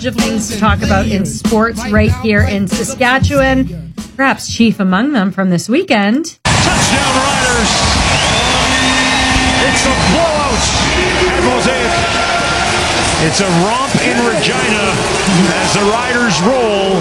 Of things to talk about in sports right here in Saskatchewan. Perhaps chief among them from this weekend. Touchdown Riders! It's a blowout at Mosaic. It's a romp in Regina as the Riders roll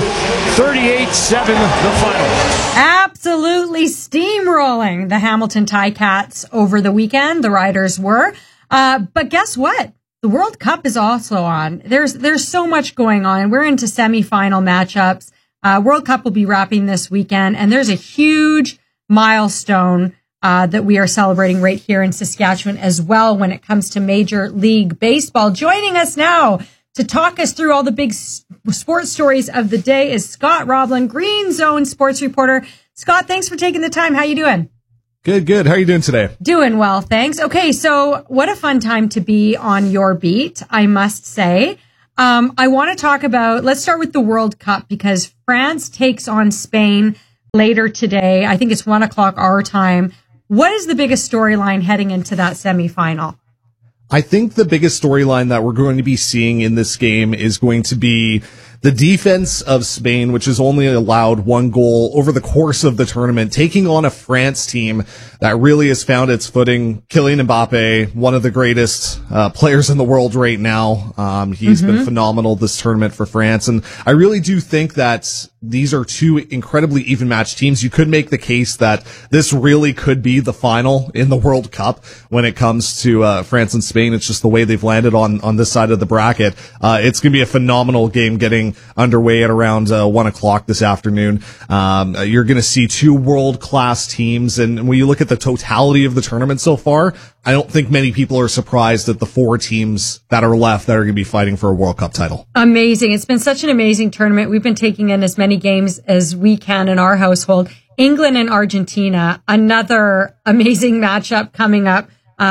38-7 the final. Absolutely steamrolling the Hamilton Ticats over the weekend. The Riders were. But guess what? The World Cup is also on. There's so much going on. We're into semifinal matchups. World Cup will be wrapping this weekend, and there's a huge milestone that we are celebrating right here in Saskatchewan as well when it comes to Major League Baseball. Joining us now to talk us through all the big sports stories of the day is Scott Roblin, Green Zone sports reporter. Scott, thanks for taking the time. How you doing? Good. How are you doing today? Doing well, thanks. Okay, so what a fun time to be on your beat, I must say. I want to talk about, let's start with the World Cup because France takes on Spain later today. I think it's 1:00 our time. What is the biggest storyline heading into that semifinal? I think the biggest storyline that we're going to be seeing in this game is going to be the defense of Spain, which has only allowed one goal over the course of the tournament, taking on a France team that really has found its footing. Kylian Mbappe, one of the greatest players in the world right now. He's been phenomenal this tournament for France. And I really do think that these are two incredibly even matched teams. You could make the case that this really could be the final in the World Cup when it comes to France and Spain. It's just the way they've landed on this side of the bracket. It's going to be a phenomenal game getting underway at around 1:00 this afternoon. You're going to see two world-class teams. And when you look at the totality of the tournament so far, I don't think many people are surprised at the four teams that are left that are going to be fighting for a World Cup title. Amazing. It's been such an amazing tournament. We've been taking in as many games as we can in our household. England and Argentina, another amazing matchup coming up.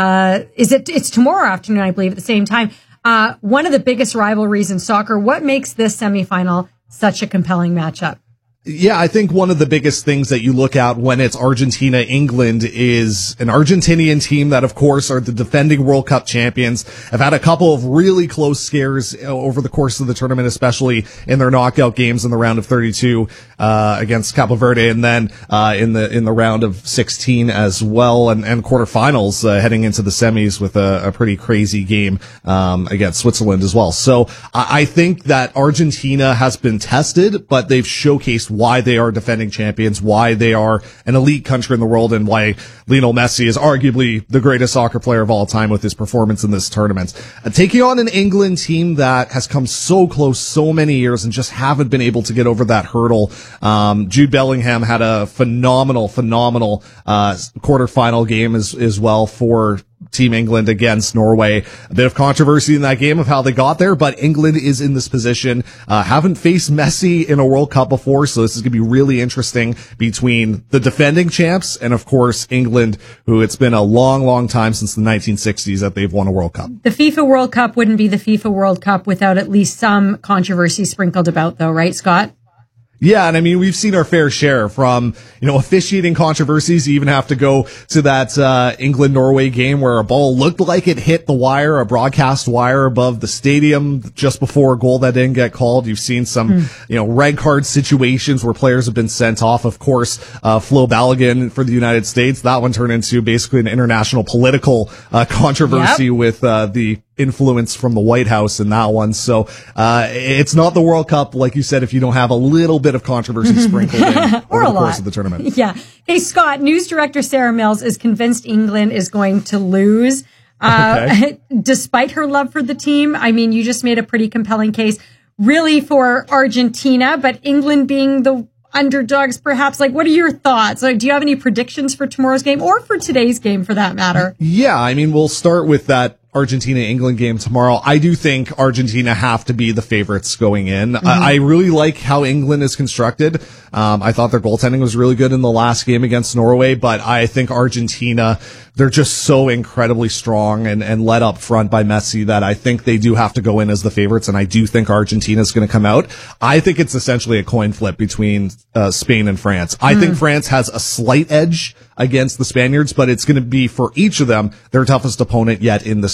It's tomorrow afternoon, I believe, at the same time. One of the biggest rivalries in soccer. What makes this semifinal such a compelling matchup? Yeah, I think one of the biggest things that you look at when it's Argentina-England is an Argentinian team that, of course, are the defending World Cup champions, have had a couple of really close scares over the course of the tournament, especially in their knockout games in the round of 32 against Cape Verde, and then in the round of 16 as well, and quarterfinals heading into the semis with a pretty crazy game against Switzerland as well. So I think that Argentina has been tested, but they've showcased why they are defending champions, why they are an elite country in the world, and why Lionel Messi is arguably the greatest soccer player of all time with his performance in this tournament. Taking on an England team that has come so close so many years and just haven't been able to get over that hurdle. Jude Bellingham had a phenomenal quarterfinal game as well for Team England against Norway. A bit of controversy in that game of how they got there, but England is in this position. Haven't faced Messi in a World Cup before, so this is going to be really interesting between the defending champs and, of course, England, who it's been a long time since the 1960s that they've won a World Cup. The FIFA World Cup wouldn't be the FIFA World Cup without at least some controversy sprinkled about, though, right, Scott? Yeah, and I mean, we've seen our fair share from, officiating controversies. You even have to go to that England-Norway game where a ball looked like it hit the wire, a broadcast wire above the stadium just before a goal that didn't get called. You've seen some, red card situations where players have been sent off. Of course, Flo Balogun for the United States, that one turned into basically an international political controversy with the influence from the White House in that one. So it's not the World Cup, like you said, if you don't have a little bit of controversy sprinkled in over the course of the tournament. Yeah. Hey, Scott, news director Sarah Mills is convinced England is going to lose despite her love for the team. I mean, you just made a pretty compelling case really for Argentina, but England being the underdogs, perhaps. Like, what are your thoughts? Like, do you have any predictions for tomorrow's game or for today's game for that matter? Yeah, I mean, we'll start with that Argentina-England game tomorrow. I do think Argentina have to be the favorites going in. I really like how England is constructed. I thought their goaltending was really good in the last game against Norway, but I think Argentina, they're just so incredibly strong and led up front by Messi that I think they do have to go in as the favorites, and I do think Argentina is going to come out. I think it's essentially a coin flip between Spain and France. I think France has a slight edge against the Spaniards, but it's going to be for each of them their toughest opponent yet in this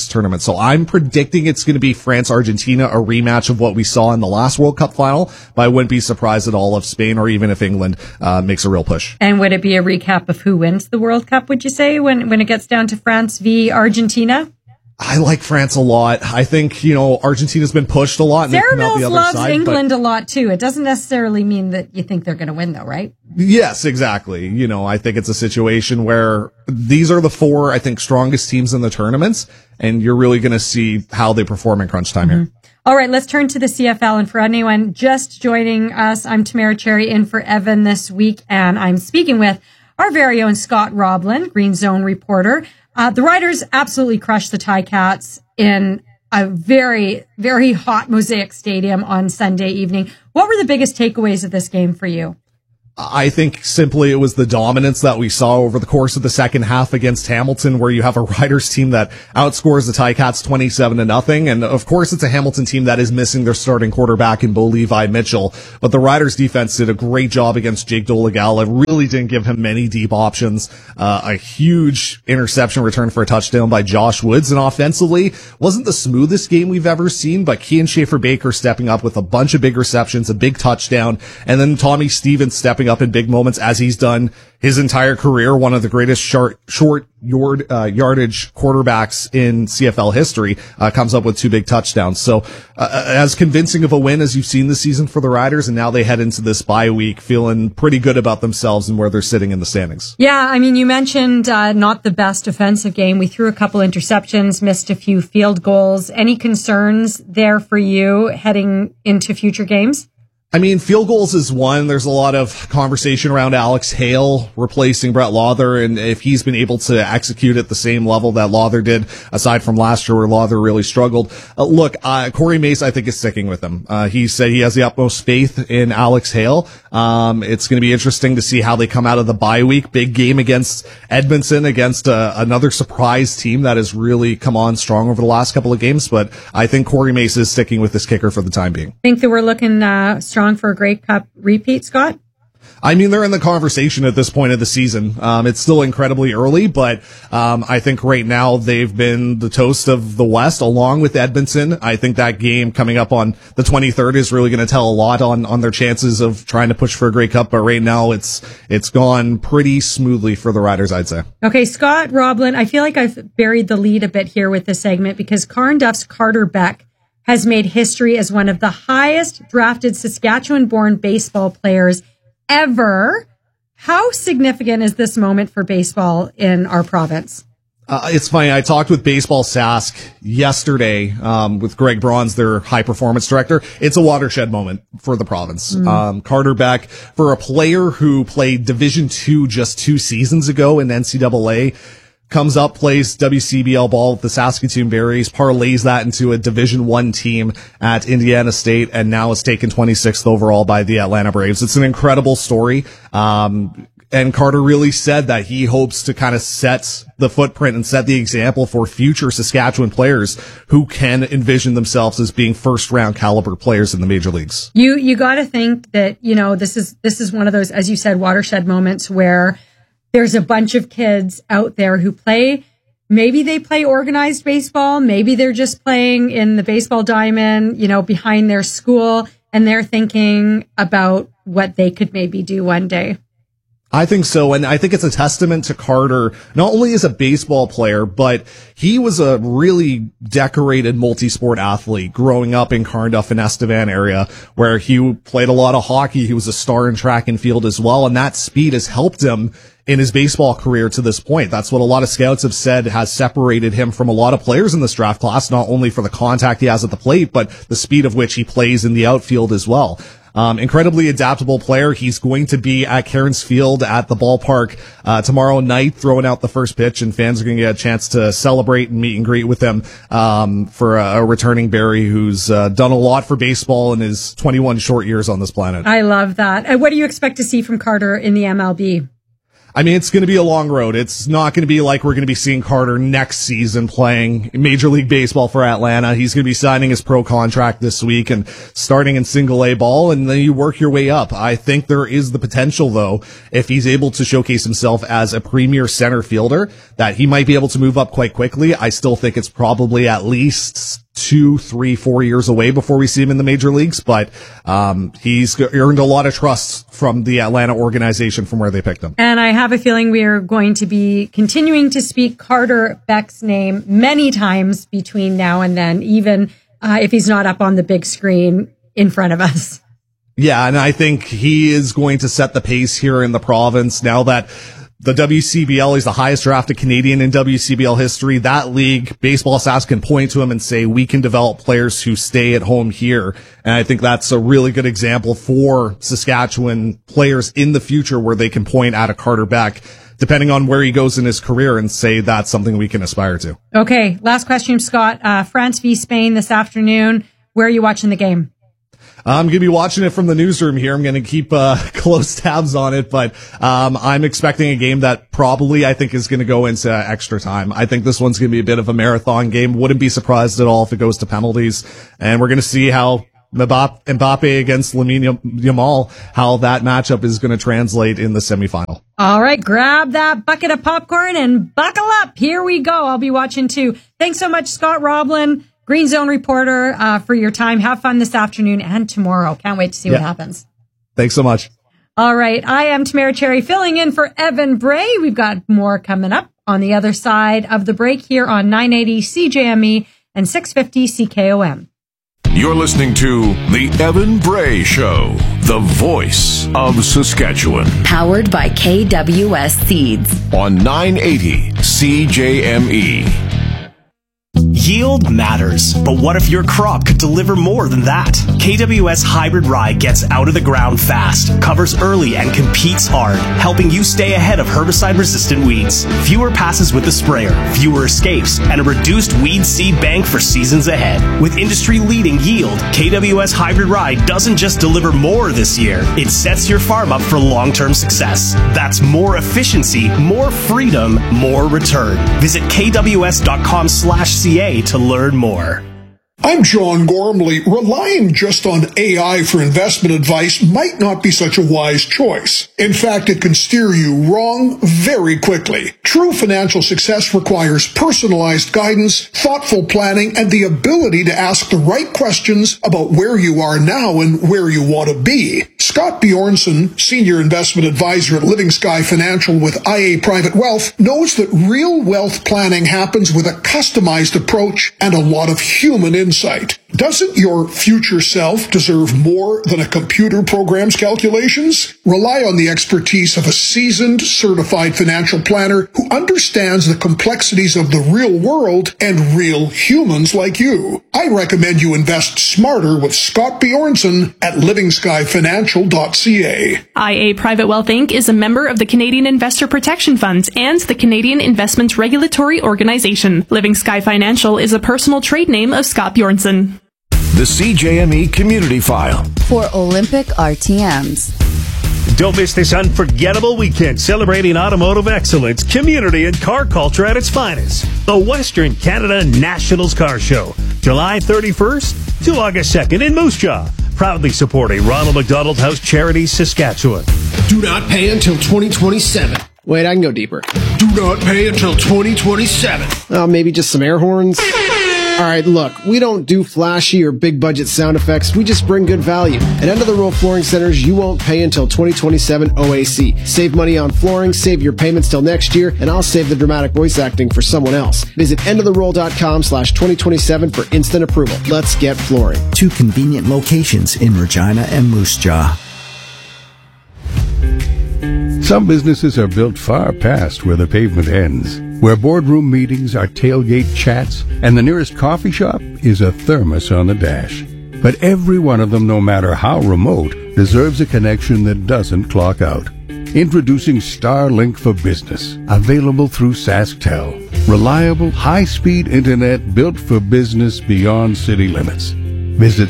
this tournament. So I'm predicting it's going to be France-Argentina, a rematch of what we saw in the last World Cup final, but I wouldn't be surprised at all if Spain or even if England makes a real push. And would it be a recap of who wins the World Cup, would you say, when it gets down to France v. Argentina? I like France a lot. I think, Argentina's been pushed a lot. Sarah Mills loves England a lot too. It doesn't necessarily mean that you think they're going to win though, right? Yes, exactly. I think it's a situation where these are the four, I think, strongest teams in the tournaments, and you're really going to see how they perform in crunch time here. All right, let's turn to the CFL. And for anyone just joining us, I'm Tamara Cherry in for Evan this week, and I'm speaking with our very own Scott Roblin, Green Zone reporter. The Riders absolutely crushed the Ticats in a very, very hot Mosaic Stadium on Sunday evening. What were the biggest takeaways of this game for you? I think simply it was the dominance that we saw over the course of the second half against Hamilton, where you have a Riders team that outscores the Ticats 27-0. And of course, it's a Hamilton team that is missing their starting quarterback in Bo Levi Mitchell. But the Riders defense did a great job against Jake Dolegala. It really didn't give him many deep options. A huge interception return for a touchdown by Josh Woods. And offensively, wasn't the smoothest game we've ever seen, but Kean Schaefer-Baker stepping up with a bunch of big receptions, a big touchdown, and then Tommy Stevens stepping up in big moments as he's done his entire career, one of the greatest short yardage quarterbacks in CFL history, comes up with two big touchdowns. So as convincing of a win as you've seen this season for the Riders, and now they head into this bye week feeling pretty good about themselves and where they're sitting in the standings. Yeah, I mean, you mentioned not the best offensive game. We threw a couple interceptions, missed a few field goals. Any concerns there for you heading into future games? I mean, field goals is one. There's a lot of conversation around Alex Hale replacing Brett Lauther, and if he's been able to execute at the same level that Lauther did, aside from last year where Lauther really struggled. Look, Corey Mace, I think, is sticking with him. He said he has the utmost faith in Alex Hale. It's going to be interesting to see how they come out of the bye week. Big game against Edmonton, against another surprise team that has really come on strong over the last couple of games, but I think Corey Mace is sticking with this kicker for the time being. Think that we're looking strong for a Grey Cup repeat, Scott? I mean, they're in the conversation at this point of the season. It's still incredibly early, but I think right now they've been the toast of the West along with Edmonton. I think that game coming up on the 23rd is really going to tell a lot on their chances of trying to push for a Grey Cup. But right now it's gone pretty smoothly for the Riders, I'd say. Okay, Scott Roblin, I feel like I've buried the lead a bit here with this segment because Carn Duff's Carter Beck has made history as one of the highest drafted Saskatchewan-born baseball players ever. How significant is this moment for baseball in our province? It's funny. I talked with Baseball Sask yesterday, with Greg Bronze, their high performance director. It's a watershed moment for the province. Carter Beck, for a player who played Division II just 2 seasons ago in NCAA, comes up, plays WCBL ball with the Saskatoon Berries, parlays that into a Division I team at Indiana State, and now is taken 26th overall by the Atlanta Braves. It's an incredible story. And Carter really said that he hopes to kind of set the footprint and set the example for future Saskatchewan players who can envision themselves as being first round caliber players in the major leagues. You got to think that, this is one of those, as you said, watershed moments where there's a bunch of kids out there who maybe they play organized baseball. Maybe they're just playing in the baseball diamond, behind their school, and they're thinking about what they could maybe do one day. I think so, and I think it's a testament to Carter, not only as a baseball player, but he was a really decorated multi-sport athlete growing up in Carnduff and Estevan area, where he played a lot of hockey. He was a star in track and field as well, and that speed has helped him in his baseball career to this point. That's what a lot of scouts have said has separated him from a lot of players in this draft class, not only for the contact he has at the plate, but the speed of which he plays in the outfield as well. Incredibly adaptable player. He's going to be at Cairns Field at the ballpark tomorrow night, throwing out the first pitch, and fans are going to get a chance to celebrate and meet and greet with him for a returning Barry who's done a lot for baseball in his 21 short years on this planet. I love that. And what do you expect to see from Carter in the MLB? I mean, it's going to be a long road. It's not going to be like we're going to be seeing Carter next season playing Major League Baseball for Atlanta. He's going to be signing his pro contract this week and starting in single A ball, and then you work your way up. I think there is the potential, though, if he's able to showcase himself as a premier center fielder, that he might be able to move up quite quickly. I still think it's probably at least 2, 3, 4 years away before we see him in the major leagues, but he's earned a lot of trust from the Atlanta organization from where they picked him. And I have a feeling we are going to be continuing to speak Carter Beck's name many times between now and then, even if he's not up on the big screen in front of us. Yeah, and I think he is going to set the pace here in the province now that the WCBL is the highest drafted Canadian in WCBL history. That league, Baseball Sask can point to him and say, we can develop players who stay at home here. And I think that's a really good example for Saskatchewan players in the future where they can point at a Carter Beck, depending on where he goes in his career, and say that's something we can aspire to. Okay, last question, Scott. France v. Spain this afternoon. Where are you watching the game? I'm going to be watching it from the newsroom here. I'm going to keep close tabs on it, but I'm expecting a game that probably I think is going to go into extra time. I think this one's going to be a bit of a marathon game. Wouldn't be surprised at all if it goes to penalties, and we're going to see how Mbappe against Lamine Yamal, how that matchup is going to translate in the semifinal. All right, grab that bucket of popcorn and buckle up. Here we go. I'll be watching too. Thanks so much, Scott Roblin, Green Zone reporter, for your time. Have fun this afternoon and tomorrow. Can't wait to see what happens. Thanks so much. All right. I am Tamara Cherry filling in for Evan Bray. We've got more coming up on the other side of the break here on 980 CJME and 650 CKOM. You're listening to The Evan Bray Show, the voice of Saskatchewan. Powered by KWS Seeds. On 980 CJME. Yield matters, but what if your crop could deliver more than that? KWS Hybrid Rye gets out of the ground fast, covers early, and competes hard, helping you stay ahead of herbicide-resistant weeds. Fewer passes with the sprayer, fewer escapes, and a reduced weed seed bank for seasons ahead. With industry-leading yield, KWS Hybrid Rye doesn't just deliver more this year, it sets your farm up for long-term success. That's more efficiency, more freedom, more return. Visit kws.com/CA to learn more. I'm John Gormley. Relying just on AI for investment advice might not be such a wise choice. In fact, it can steer you wrong very quickly. True financial success requires personalized guidance, thoughtful planning, and the ability to ask the right questions about where you are now and where you want to be. Scott Bjornson, Senior Investment Advisor at Living Sky Financial with IA Private Wealth, knows that real wealth planning happens with a customized approach and a lot of human insight. Doesn't your future self deserve more than a computer program's calculations? Rely on the expertise of a seasoned, certified financial planner who understands the complexities of the real world and real humans like you. I recommend you invest smarter with Scott Bjornson at livingskyfinancial.ca. IA Private Wealth Inc. is a member of the Canadian Investor Protection Funds and the Canadian Investments Regulatory Organization. Living Sky Financial is a personal trade name of Scott Bjornson. The CJME Community File. For Olympic RTMs. Don't miss this unforgettable weekend celebrating automotive excellence, community, and car culture at its finest. The Western Canada Nationals Car Show, July 31st to August 2nd in Moose Jaw. Proudly supporting Ronald McDonald House Charities, Saskatchewan. Do not pay until 2027. Wait, I can go deeper. Do not pay until 2027. Maybe just some air horns? All right, look, we don't do flashy or big budget sound effects. We just bring good value. At End of the Row Flooring Centers, you won't pay until 2027 OAC. Save money on flooring, save your payments till next year, and I'll save the dramatic voice acting for someone else. Visit endoftheroll.com/2027 for instant approval. Let's get flooring. 2 convenient locations in Regina and Moose Jaw. Some businesses are built far past where the pavement ends, where boardroom meetings are tailgate chats, and the nearest coffee shop is a thermos on the dash. But every one of them, no matter how remote, deserves a connection that doesn't clock out. Introducing Starlink for Business, available through SaskTel. Reliable, high-speed internet built for business beyond city limits. Visit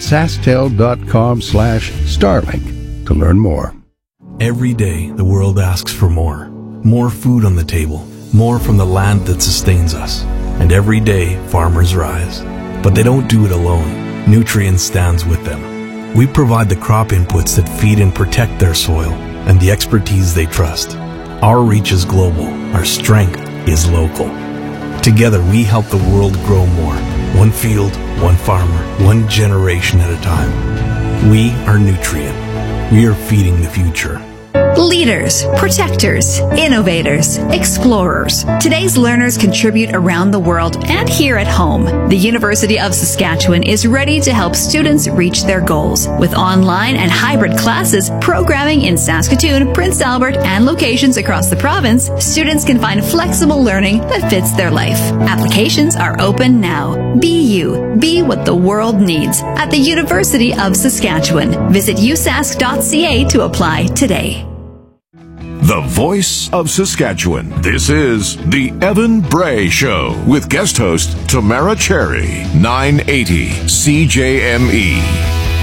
sasktel.com/Starlink to learn more. Every day, the world asks for more. more food on the table, more from the land that sustains us. And every day, farmers rise. But they don't do it alone. Nutrien stands with them. We provide the crop inputs that feed and protect their soil and the expertise they trust. Our reach is global. Our strength is local. Together, we help the world grow more. One field, one farmer, one generation at a time. We are Nutrien. We are feeding the future. Leaders, protectors, innovators, explorers. Today's learners contribute around the world and here at home. The University of Saskatchewan is ready to help students reach their goals. With online and hybrid classes, programming in Saskatoon, Prince Albert, and locations across the province, students can find flexible learning that fits their life. Applications are open now. Be you. Be what the world needs at the University of Saskatchewan. Visit usask.ca to apply today. The voice of Saskatchewan. This is The Evan Bray Show with guest host Tamara Cherry, 980 CJME.